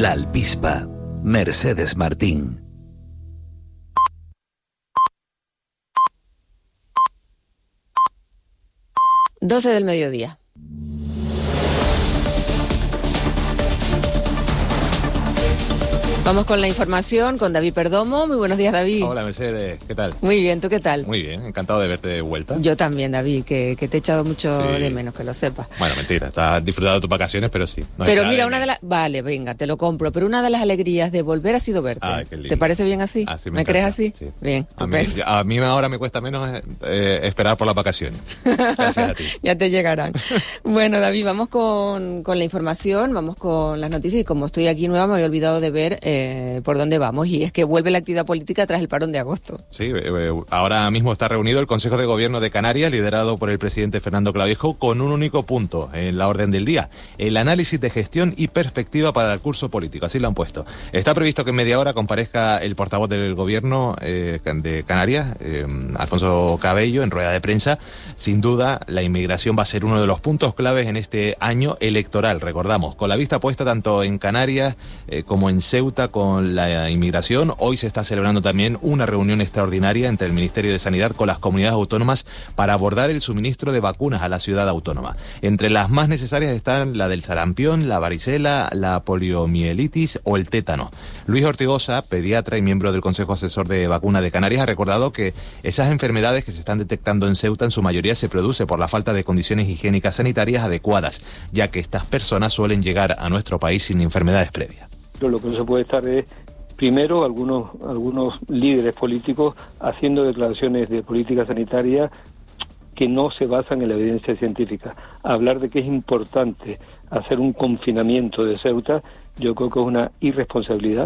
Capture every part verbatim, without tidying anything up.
La Alpispa, Mercedes Martín. doce del mediodía. Vamos con la información con David Perdomo. Muy buenos días, David. Hola, Mercedes, ¿qué tal? Muy bien, ¿tú qué tal? Muy bien, encantado de verte de vuelta. Yo también, David, que, que te he echado mucho Sí. de menos, que lo sepas. Bueno, mentira, estás disfrutando de tus vacaciones, pero sí. No Pero está mira, en- una de las... Vale, venga, te lo compro. Pero una de las alegrías de volver ha sido verte. Ay, qué lindo. ¿Te parece bien así? Así me ¿Me crees encanta, así? sí. Bien, A mí, estupendo. a mí ahora me cuesta menos eh, esperar por las vacaciones. Gracias a ti. Ya te llegarán. Bueno, David, vamos con, con la información, vamos con las noticias. Y como estoy aquí nueva, me había olvidado de ver eh, por dónde vamos. Y es que vuelve la actividad política tras el parón de agosto. Sí, eh, ahora mismo está reunido el Consejo de Gobierno de Canarias, liderado por el presidente Fernando Clavijo, con un único punto en la orden del día: el análisis de gestión y perspectiva para el curso político. Así lo han puesto. Está previsto que en media hora comparezca el portavoz del Gobierno eh, de Canarias, eh, Alfonso Cabello, en rueda de prensa. Sin duda, la inmigración va a ser uno de los puntos claves en este año electoral, recordamos, con la vista puesta tanto en Canarias eh, como en Ceuta con la inmigración. Hoy se está celebrando también una reunión extraordinaria entre el Ministerio de Sanidad con las comunidades autónomas para abordar el suministro de vacunas a la ciudad autónoma. Entre las más necesarias están la del sarampión, la varicela, la poliomielitis o el tétano. Luis Ortigosa, pediatra y miembro del Consejo Asesor de Vacuna de Canarias, ha recordado que esas enfermedades que se están detectando en Ceuta en su mayoría se produce por la falta de condiciones higiénicas sanitarias adecuadas, ya que estas personas suelen llegar a nuestro país sin enfermedades previas. Lo que no se puede estar es, primero, algunos algunos líderes políticos haciendo declaraciones de política sanitaria que no se basan en la evidencia científica. Hablar de que es importante hacer un confinamiento de Ceuta, yo creo que es una irresponsabilidad.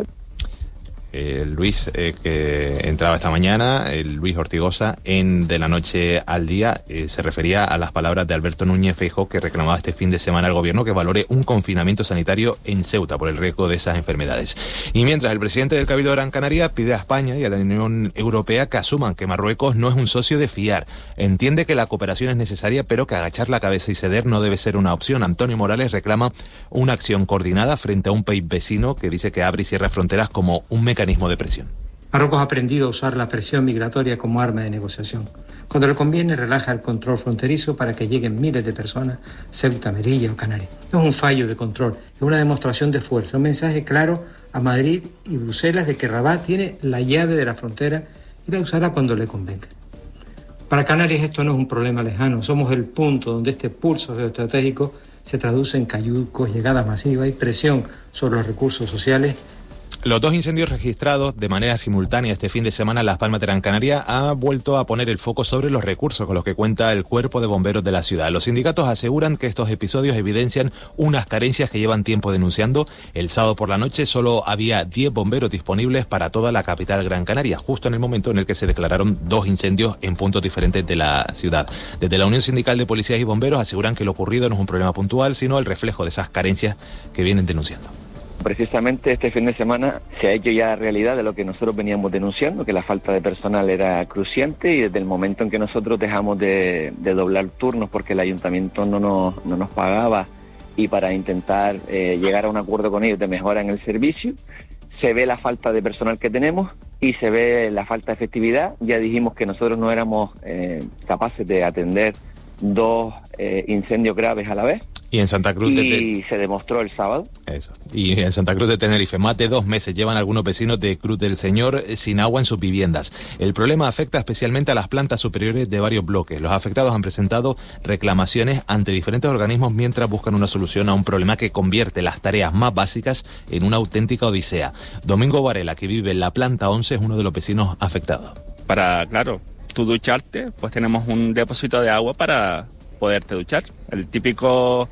Eh, Luis, eh, que entraba esta mañana, el Luis Ortigosa, en De la Noche al Día, eh, se refería a las palabras de Alberto Núñez Feijóo, que reclamaba este fin de semana al gobierno que valore un confinamiento sanitario en Ceuta por el riesgo de esas enfermedades. Y mientras el presidente del Cabildo de Gran Canaria pide a España y a la Unión Europea que asuman que Marruecos no es un socio de fiar. Entiende que la cooperación es necesaria, pero que agachar la cabeza y ceder no debe ser una opción. Antonio Morales reclama una acción coordinada frente a un país vecino que dice que abre y cierra fronteras como un mecanismo de presión. Marruecos ha aprendido a usar la presión migratoria como arma de negociación. Cuando le conviene, relaja el control fronterizo para que lleguen miles de personas a Ceuta, Melilla o Canarias. No es un fallo de control, es una demostración de fuerza, un mensaje claro a Madrid y Bruselas de que Rabat tiene la llave de la frontera y la usará cuando le convenga. Para Canarias esto no es un problema lejano, somos el punto donde este pulso geoestratégico se traduce en cayucos, llegadas masivas y presión sobre los recursos sociales. Los dos incendios registrados de manera simultánea este fin de semana en Las Palmas de Gran Canaria ha vuelto a poner el foco sobre los recursos con los que cuenta el Cuerpo de Bomberos de la ciudad. Los sindicatos aseguran que estos episodios evidencian unas carencias que llevan tiempo denunciando. El sábado por la noche solo había diez bomberos disponibles para toda la capital Gran Canaria, justo en el momento en el que se declararon dos incendios en puntos diferentes de la ciudad. Desde la Unión Sindical de Policías y Bomberos aseguran que lo ocurrido no es un problema puntual, sino el reflejo de esas carencias que vienen denunciando. Precisamente este fin de semana se ha hecho ya realidad de lo que nosotros veníamos denunciando, que la falta de personal era cruciente, y desde el momento en que nosotros dejamos de, de doblar turnos porque el ayuntamiento no nos, no nos pagaba, y para intentar eh, llegar a un acuerdo con ellos de mejora en el servicio, se ve la falta de personal que tenemos y se ve la falta de efectividad. Ya dijimos que nosotros no éramos eh, capaces de atender dos eh, incendios graves a la vez. Y en Santa Cruz de Y se demostró el sábado. Eso. Y en Santa Cruz de Tenerife, más de dos meses llevan algunos vecinos de Cruz del Señor sin agua en sus viviendas. El problema afecta especialmente a las plantas superiores de varios bloques. Los afectados han presentado reclamaciones ante diferentes organismos mientras buscan una solución a un problema que convierte las tareas más básicas en una auténtica odisea. Domingo Varela, que vive en la planta once, es uno de los vecinos afectados. Para, claro, tú ducharte, pues tenemos un depósito de agua para poderte duchar. El típico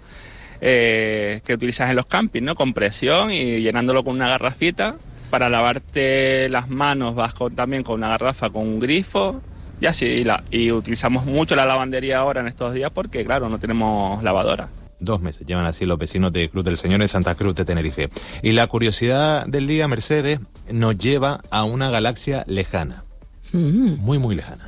eh, que utilizas en los campings, ¿no? Con presión y llenándolo con una garrafita. Para lavarte las manos vas con, también con una garrafa con un grifo y así. Y, la, y utilizamos mucho la lavandería ahora en estos días porque, claro, no tenemos lavadora. Dos meses llevan así los vecinos de Cruz del Señor en Santa Cruz de Tenerife. Y la curiosidad del día, Mercedes, nos lleva a una galaxia lejana. Mm. Muy, muy lejana.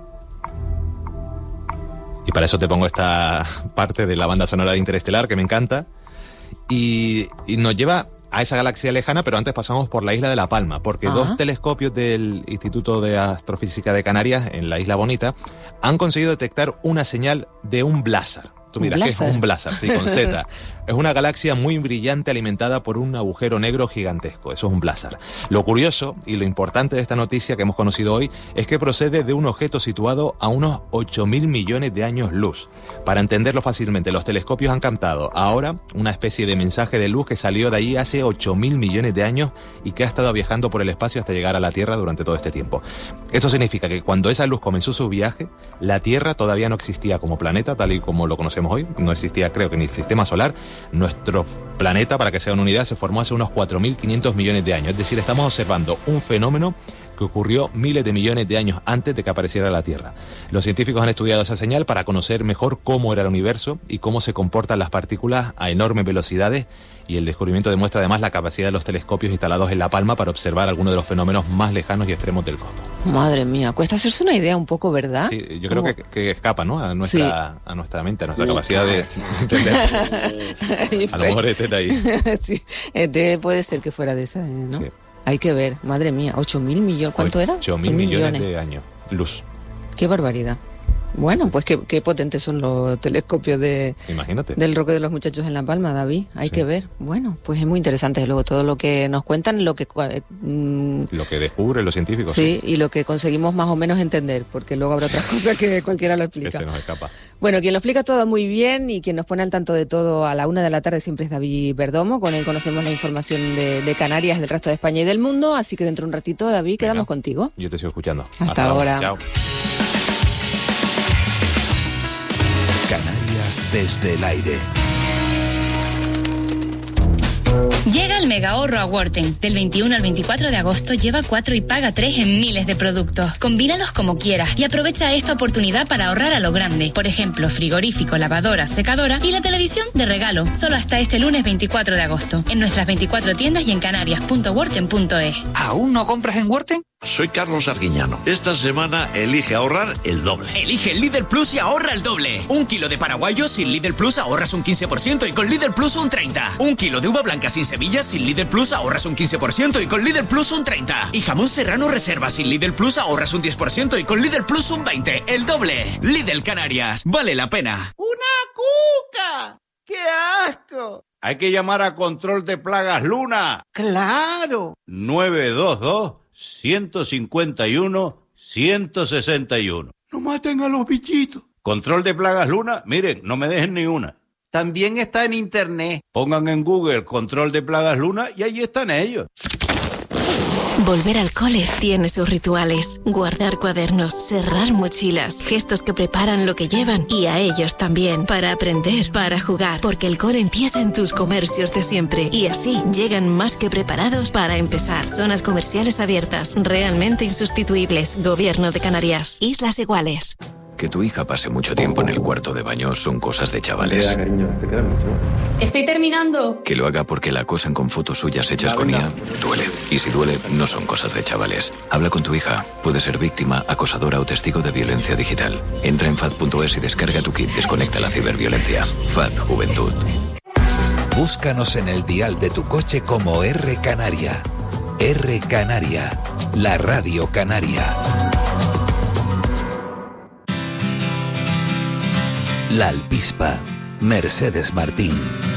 Y para eso te pongo esta parte de la banda sonora de Interestelar, que me encanta. Y, y nos lleva a esa galaxia lejana, pero antes pasamos por la isla de La Palma, porque Ajá. dos telescopios del Instituto de Astrofísica de Canarias, en la Isla Bonita, han conseguido detectar una señal de un blázar. Tú miras que es un blázar, sí, con Z. Es una galaxia muy brillante alimentada por un agujero negro gigantesco. Eso es un blázar. Lo curioso y lo importante de esta noticia que hemos conocido hoy es que procede de un objeto situado a unos ocho mil millones de años luz. Para entenderlo fácilmente, los telescopios han captado ahora una especie de mensaje de luz que salió de allí hace ocho mil millones de años y que ha estado viajando por el espacio hasta llegar a la Tierra durante todo este tiempo. Esto significa que cuando esa luz comenzó su viaje, la Tierra todavía no existía como planeta, tal y como lo conocemos hoy. No existía, creo que ni el sistema solar. Nuestro planeta, para que sea una unidad, se formó hace unos cuatro mil quinientos millones de años. Es decir, estamos observando un fenómeno que ocurrió miles de millones de años antes de que apareciera la Tierra. Los científicos han estudiado esa señal para conocer mejor cómo era el universo y cómo se comportan las partículas a enormes velocidades, y el descubrimiento demuestra además la capacidad de los telescopios instalados en La Palma para observar algunos de los fenómenos más lejanos y extremos del cosmos. Madre mía, cuesta hacerse una idea un poco, ¿verdad? Sí, yo creo que, que escapa, ¿no? A nuestra, sí. a nuestra mente, a nuestra sí. capacidad de entender. A lo mejor este de ahí. Sí, este puede ser que fuera de esa, ¿no? Sí. Hay que ver, madre mía, ocho mil millones, ¿cuánto era? ocho mil millones de años, luz. Qué barbaridad. Bueno, sí. pues qué, qué potentes son los telescopios de Imagínate. del Roque de los Muchachos en La Palma, David. Hay sí. que ver. Bueno, pues es muy interesante, luego todo lo que nos cuentan, lo que mm, lo que descubren los científicos. Sí, sí, y lo que conseguimos más o menos entender, porque luego habrá otras cosas que cualquiera lo explica. Que se nos escapa. Bueno, quien lo explica todo muy bien y quien nos pone al tanto de todo a la una de la tarde siempre es David Perdomo. Con él conocemos la información de, de Canarias, del resto de España y del mundo. Así que dentro de un ratito, David, quedamos Venga, contigo. Yo te sigo escuchando. Hasta, Hasta ahora. Chao. Canarias desde el aire. Llega el mega ahorro a Worten. Del veintiuno al veinticuatro de agosto lleva cuatro y paga tres en miles de productos. Combínalos como quieras y aprovecha esta oportunidad para ahorrar a lo grande. Por ejemplo, frigorífico, lavadora, secadora y la televisión de regalo. Solo hasta este lunes veinticuatro de agosto. En nuestras veinticuatro tiendas y en canarias punto worten punto es. ¿Aún no compras en Worten? Soy Carlos Arguiñano. Esta semana elige ahorrar el doble. Elige el Lidl Plus y ahorra el doble. Un kilo de paraguayos sin Lidl Plus ahorras un quince por ciento y con Lidl Plus un treinta por ciento. Un kilo de uva blanca sin semillas sin Lidl Plus ahorras un quince por ciento y con Lidl Plus un treinta por ciento. Y jamón serrano reserva sin Lidl Plus ahorras un diez por ciento y con Lidl Plus un veinte por ciento. El doble. Lidl Canarias. Vale la pena. ¡Una cuca! ¡Qué asco! Hay que llamar a Control de Plagas Luna. ¡Claro! nueve dos dos, uno cinco uno, uno seis uno. ¡No maten a los bichitos! Control de Plagas Luna, miren, no me dejen ni una. También está en internet. Pongan en Google Control de Plagas Luna y ahí están ellos. Volver al cole tiene sus rituales. Guardar cuadernos, cerrar mochilas, gestos que preparan lo que llevan y a ellos también, para aprender, para jugar, porque el cole empieza en tus comercios de siempre y así llegan más que preparados para empezar. Zonas comerciales abiertas, realmente insustituibles. Gobierno de Canarias. Islas Iguales. Que tu hija pase mucho tiempo en el cuarto de baño son cosas de chavales. Estoy terminando. Que lo haga porque la acosan con fotos suyas hechas con I A duele. Y si duele, no son cosas de chavales. Habla con tu hija. Puede ser víctima, acosadora o testigo de violencia digital. Entra en F A D punto es y descarga tu kit Desconecta la ciberviolencia. F A D Juventud. Búscanos en el dial de tu coche como R Canaria. R Canaria, la radio canaria. La Alpispa, Mercedes Martín.